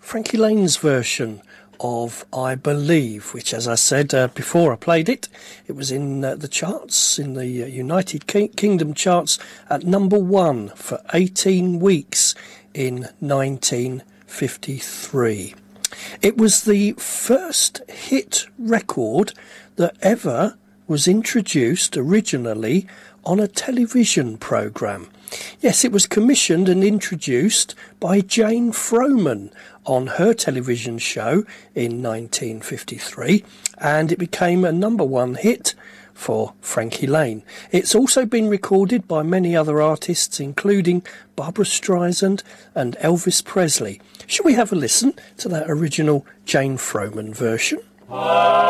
Frankie Lane's version of I Believe, which, as I said before I played it, it was in the charts, in the United Kingdom charts, at number 1 for 18 weeks in 1953. It was the first hit record that ever was introduced originally on a television programme. Yes, it was commissioned and introduced by Jane Froman on her television show in 1953, and it became a number 1 hit for Frankie Lane. It's also been recorded by many other artists, including Barbra Streisand and Elvis Presley. Shall we have a listen to that original Jane Froman version?